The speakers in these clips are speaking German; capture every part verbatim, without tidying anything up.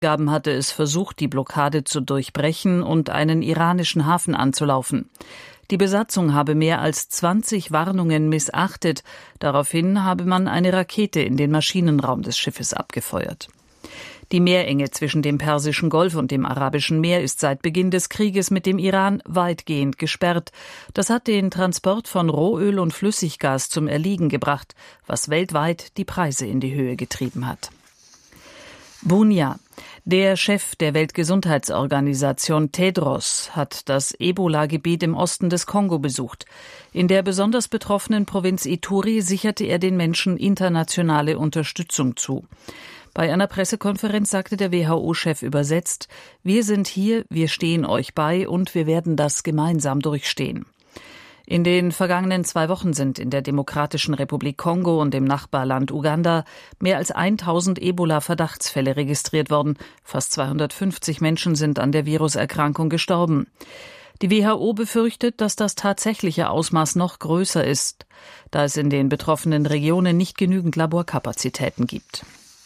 Gaben hatte es versucht, die Blockade zu durchbrechen und einen iranischen Hafen anzulaufen. Die Besatzung habe mehr als zwanzig Warnungen missachtet. Daraufhin habe man eine Rakete in den Maschinenraum des Schiffes abgefeuert. Die Meerenge zwischen dem Persischen Golf und dem Arabischen Meer ist seit Beginn des Krieges mit dem Iran weitgehend gesperrt. Das hat den Transport von Rohöl und Flüssiggas zum Erliegen gebracht, was weltweit die Preise in die Höhe getrieben hat. Bunia. Der Chef der Weltgesundheitsorganisation Tedros hat das Ebola-Gebiet im Osten des Kongo besucht. In der besonders betroffenen Provinz Ituri sicherte er den Menschen internationale Unterstützung zu. Bei einer Pressekonferenz sagte der W H O-Chef übersetzt: Wir sind hier, wir stehen euch bei und wir werden das gemeinsam durchstehen. In den vergangenen zwei Wochen sind in der Demokratischen Republik Kongo und im Nachbarland Uganda mehr als tausend Ebola-Verdachtsfälle registriert worden. Fast zweihundertfünfzig Menschen sind an der Viruserkrankung gestorben. Die W H O befürchtet, dass das tatsächliche Ausmaß noch größer ist, da es in den betroffenen Regionen nicht genügend Laborkapazitäten gibt.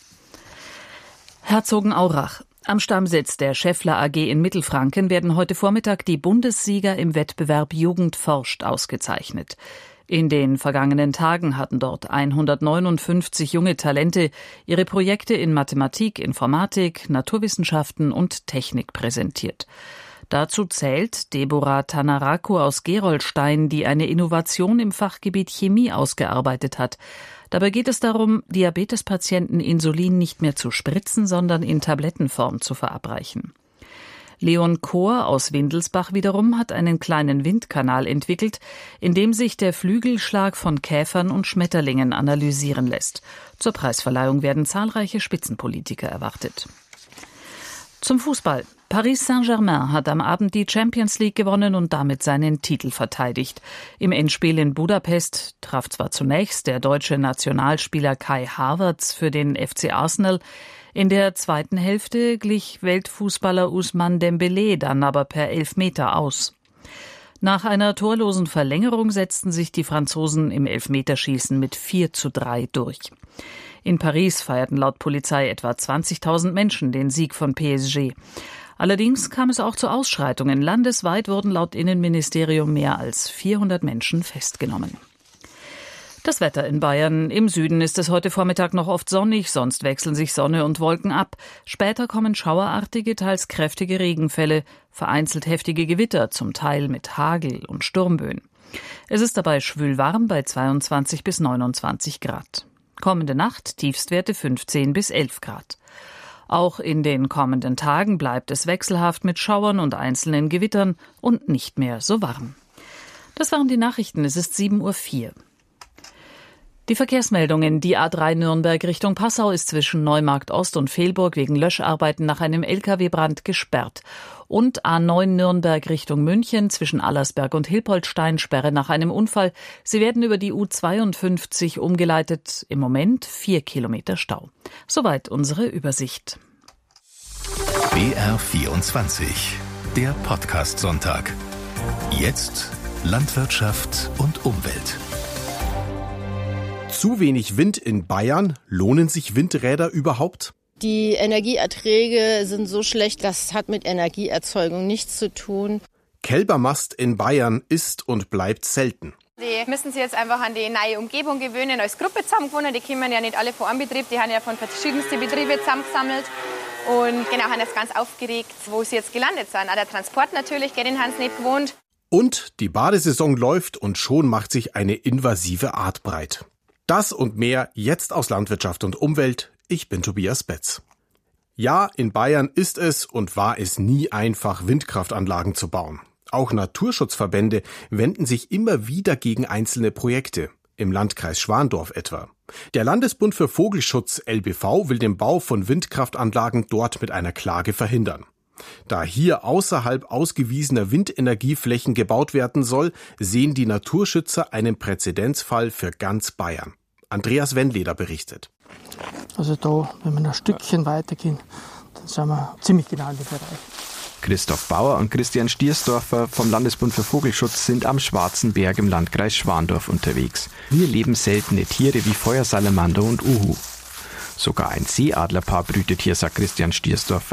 Herzogenaurach. Am Stammsitz der Schaeffler A G in Mittelfranken werden heute Vormittag die Bundessieger im Wettbewerb Jugend forscht ausgezeichnet. In den vergangenen Tagen hatten dort hundertneunundfünfzig junge Talente ihre Projekte in Mathematik, Informatik, Naturwissenschaften und Technik präsentiert. Dazu zählt Deborah Tanaraku aus Gerolstein, die eine Innovation im Fachgebiet Chemie ausgearbeitet hat. Dabei geht es darum, Diabetespatienten Insulin nicht mehr zu spritzen, sondern in Tablettenform zu verabreichen. Leon Kohr aus Windelsbach wiederum hat einen kleinen Windkanal entwickelt, in dem sich der Flügelschlag von Käfern und Schmetterlingen analysieren lässt. Zur Preisverleihung werden zahlreiche Spitzenpolitiker erwartet. Zum Fußball. Paris Saint-Germain hat am Abend die Champions League gewonnen und damit seinen Titel verteidigt. Im Endspiel in Budapest traf zwar zunächst der deutsche Nationalspieler Kai Havertz für den F C Arsenal. In der zweiten Hälfte glich Weltfußballer Ousmane Dembélé dann aber per Elfmeter aus. Nach einer torlosen Verlängerung setzten sich die Franzosen im Elfmeterschießen mit vier zu drei durch. In Paris feierten laut Polizei etwa zwanzigtausend Menschen den Sieg von P S G. Allerdings kam es auch zu Ausschreitungen. Landesweit wurden laut Innenministerium mehr als vierhundert Menschen festgenommen. Das Wetter in Bayern. Im Süden ist es heute Vormittag noch oft sonnig, sonst wechseln sich Sonne und Wolken ab. Später kommen schauerartige, teils kräftige Regenfälle, vereinzelt heftige Gewitter, zum Teil mit Hagel und Sturmböen. Es ist dabei schwülwarm bei zweiundzwanzig bis neunundzwanzig Grad. Kommende Nacht Tiefstwerte fünfzehn bis elf Grad. Auch in den kommenden Tagen bleibt es wechselhaft mit Schauern und einzelnen Gewittern und nicht mehr so warm. Das waren die Nachrichten. Es ist sieben Uhr vier. Die Verkehrsmeldungen. Die A drei Nürnberg Richtung Passau ist zwischen Neumarkt Ost und Vehlburg wegen Löscharbeiten nach einem L K W-Brand gesperrt. Und A neun Nürnberg Richtung München zwischen Allersberg und Hilpoltstein Sperre nach einem Unfall. Sie werden über die U zweiundfünfzig umgeleitet. Im Moment vier Kilometer Stau. Soweit unsere Übersicht. B R vierundzwanzig, der Podcast-Sonntag. Jetzt Landwirtschaft und Umwelt. Zu wenig Wind in Bayern? Lohnen sich Windräder überhaupt? Die Energieerträge sind so schlecht, das hat mit Energieerzeugung nichts zu tun. Kälbermast in Bayern ist und bleibt selten. Die müssen sich jetzt einfach an die neue Umgebung gewöhnen, als Gruppe zusammengewohnt. Die kommen ja nicht alle von einem Betrieb, die haben ja von verschiedensten Betrieben zusammengesammelt. Und genau, haben jetzt ganz aufgeregt, wo sie jetzt gelandet sind. Auch der Transport natürlich, den haben sie nicht gewohnt. Und die Badesaison läuft und schon macht sich eine invasive Art breit. Das und mehr jetzt aus Landwirtschaft und Umwelt. Ich bin Tobias Betz. Ja, in Bayern ist es und war es nie einfach, Windkraftanlagen zu bauen. Auch Naturschutzverbände wenden sich immer wieder gegen einzelne Projekte, im Landkreis Schwandorf etwa. Der Landesbund für Vogelschutz L B V will den Bau von Windkraftanlagen dort mit einer Klage verhindern. Da hier außerhalb ausgewiesener Windenergieflächen gebaut werden soll, sehen die Naturschützer einen Präzedenzfall für ganz Bayern. Andreas Wendleder berichtet. Also da, wenn wir ein Stückchen weitergehen, dann sind wir ziemlich genau in dem Bereich. Christoph Bauer und Christian Stiersdorfer vom Landesbund für Vogelschutz sind am Schwarzen Berg im Landkreis Schwandorf unterwegs. Hier leben seltene Tiere wie Feuersalamander und Uhu. Sogar ein Seeadlerpaar brütet hier, sagt Christian Stiersdorfer.